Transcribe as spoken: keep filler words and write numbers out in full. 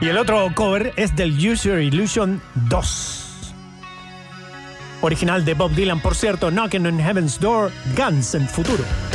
Y el otro cover es del Use Your Illusion dos. Original de Bob Dylan, por cierto, Knocking on Heaven's Door, Guns en futuro.